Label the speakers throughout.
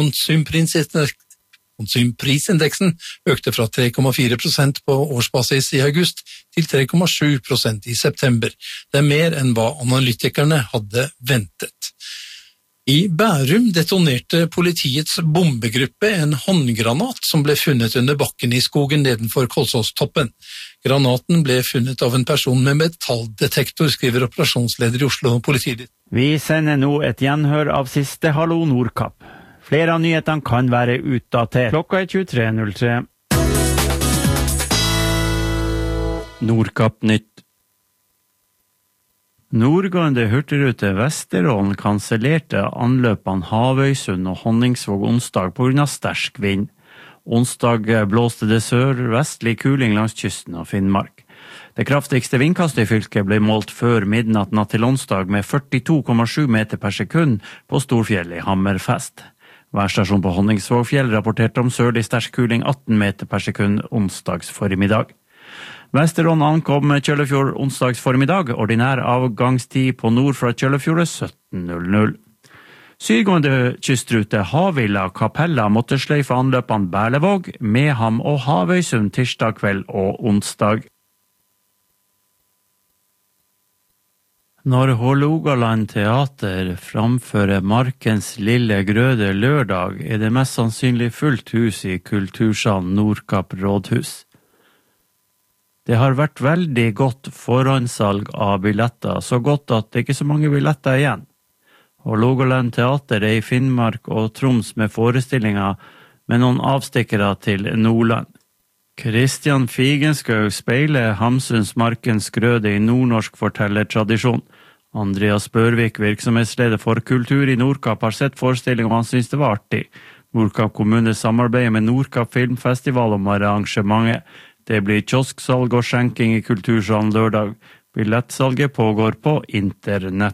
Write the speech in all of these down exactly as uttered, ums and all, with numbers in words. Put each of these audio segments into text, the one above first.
Speaker 1: Konsumprisindeksen økte fra tre komma fire prosent på årsbasis i august til tre komma sju prosent i september. Det er mer enn hva analytikerne hadde ventet. I Bærum detonerte politiets bombegruppe en håndgranat som ble funnet under bakken i skogen nedenfor Kolsåstoppen. Granaten ble funnet av en person med metalldetektor, skriver operasjonsleder i Oslo politidistrikt.
Speaker 2: Vi sender nå et gjenhør av siste Hallo Nordkapp. Flere av nyhetene kan være utdatert. Klokka er tjuetre null tre. Nordkapp nytt. Nordgående hurtigrute Vesterålen kansellerte anløpene Havøysund og Honningsvåg onsdag på grunn av sterk vind. Onsdag blåste det sør-vestlig kuling langs kysten av Finnmark. Det kraftigste vindkastet i fylket ble målt før midnatt natt til onsdag med førtito komma sju meter per sekund på Storfjell i Hammerfest. Værstasjonen på Honningsvågfjell rapporterte om sørlig sterk kuling atten meter per sekund onsdags formiddag. Vesterålen ankom Kjøllefjord onsdags formiddag, ordinær avgangstid på nord fra Kjøllefjord sytten null null. Sydgående kystrute Havilla Kapella måtte sløyfe anløpene Berlevåg, Meham og Havøysund tirsdag kveld og onsdag. Når Hålogaland Teater framfører Markens lille grøde lørdag, er det mest sannsynlig fullt hus i Kultursalen Nordkapp rådhus. Det har vært veldig godt forhåndssalg av billetter, så godt at det ikke er så mange billetter igjen. Hålogaland Teater er i Finnmark og Troms med forestillinger med noen avstikkere til Nordland. Kristian Figenskau speiler Hamsuns Markens grøde i nordnorsk fortellertradisjon. Andreas Børvik, virksomhetsleder for kultur i Nordkapp, har sett forestillingen og han synes det var artig. Nordkapp kommune samarbeider med Nordkapp Filmfestival om arrangementet. Det blir kiosksalg og skjenking i Kultursalen lørdag. Billettsalget pågår på internett.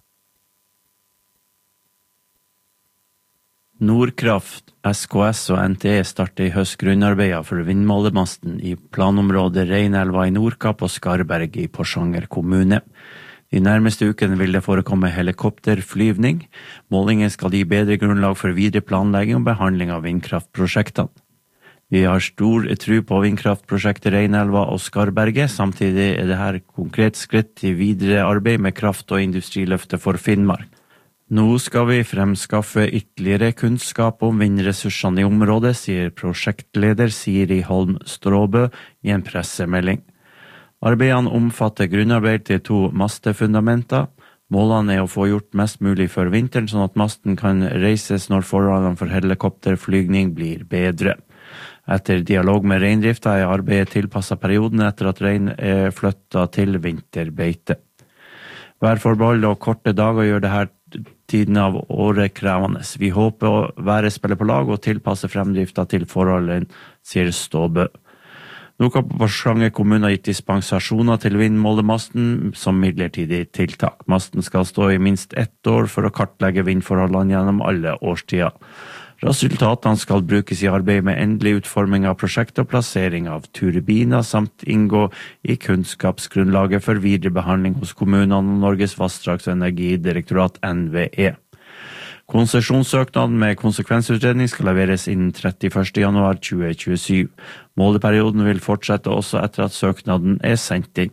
Speaker 2: Nordkraft, S K S og N T E starter i høst grunnarbeider for vindmålemasten i planområdet Reinelva i Nordkapp og Skarberg i Porsanger kommune. De nærmeste ukene vil det forekomme helikopterflyvning. Målingen skal gi bedre grunnlag for videre planlegging og behandling av vindkraftprosjektene. Vi har stor tro på vindkraftprosjektet Reinelva og Skarberget, samtidig er det her konkret skritt til videre arbeid med kraft- og industriløftet for Finnmark. Nå skal vi fremskaffe ytterligere kunnskap om vindressursene i området, sier prosjektleder Siri Holm Stråbø i en pressemelding. Arbeidene omfatter grunnarbeid til to mastefundamenter. Målene er å få gjort mest mulig før vinteren, sånn at masten kan reises når forholdene for helikopterflygning blir bedre. Etter dialog med reindrifta er arbeidet tilpasset perioden etter at rein er flyttet til vinterbeite. Værforhold og korte dager gjør det her tiden av året krevende. Vi håper å være spille på lag og tilpasse fremdrifta til forholdene, sier Ståbø. Nordkapp og Porsanger kommune har gitt dispensasjoner til vindmålemasten som midlertidig tiltak. Masten skal stå i minst ett år for å kartlegge vindforholdene gjennom alle årstider. Resultatene skal brukes i arbeid med endelig utforming av prosjekt og plassering av turbiner, samt inngå i kunnskapsgrunnlaget for videre behandling hos kommunene og Norges vassdrags- og energidirektorat N V E. Konsesjonssøknaden med konsekvensutredning skal leveres innen trettiførste januar tjue tjuesju. Måleperioden vil fortsette også etter at søknaden er sendt inn.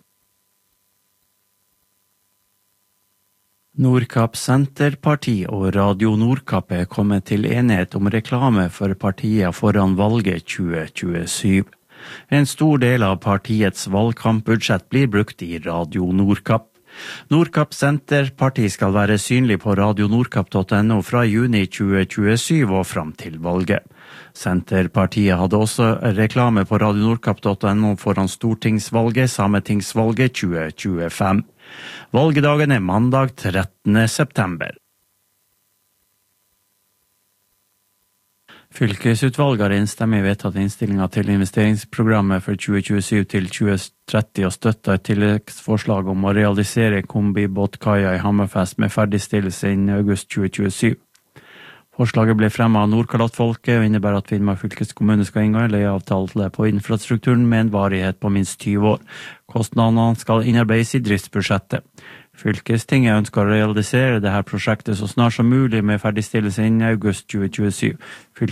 Speaker 2: Nordkapp Senterparti og Radio Nordkapp er kommet til enighet om reklame for partiet foran valget tjue tjuesju. En stor del av partiets valgkampbudsjett blir brukt i Radio Nordkapp. Nordkapp Senterparti skal være synlig på radio nordkapp punktum no fra juni tjue tjuesju og fram til valget. Senterpartiet hadde også reklame på radio nordkapp punktum no foran stortingsvalget, sametingsvalget tjue tjuefem. Valgedagen er mandag trettende september. Fylkesutvalget har enstemmig vedtatt innstillingen til investeringsprogrammet for tjue tjuesju til tjue tretti og støtta et tilleggsforslag om å realisere kombibåtkaia i Hammerfest med ferdigstillelse innen august tjue tjuesju. Forslaget ble fremmet av Nordkalottfolket og innebærer at Finnmark fylkeskommune skal inngå en leieavtale på infrastrukturen med en varighet på minst tyve år. Kostnadene skal innarbeides i driftsbudsjettet. Fylkestinget ønsker å realisere dette prosjektet så snart som mulig med ferdigstillelse innen august tjue tjuesju.